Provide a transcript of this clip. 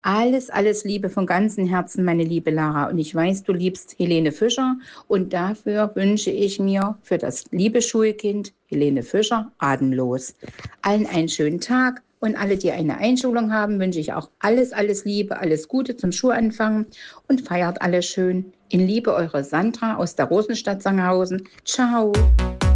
Alles Liebe von ganzem Herzen, meine liebe Lara. Und ich weiß, du liebst Helene Fischer. Und dafür wünsche ich mir für das liebe Schulkind Helene Fischer atemlos. Allen einen schönen Tag. Und alle, die eine Einschulung haben, wünsche ich auch alles Liebe, alles Gute zum Schulanfang. Und feiert alles schön. In Liebe, eure Sandra aus der Rosenstadt Sangerhausen. Ciao.